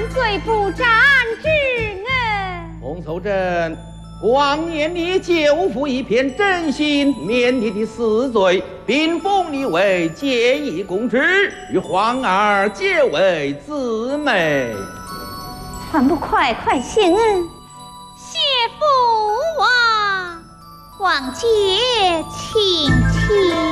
罪不斩之恩。 洪秀珍，往年你救父一片真心，免你的死罪，并封你为结义公侄，与皇儿结为姊妹。 还不快快谢恩？ 谢父王，王姐请起。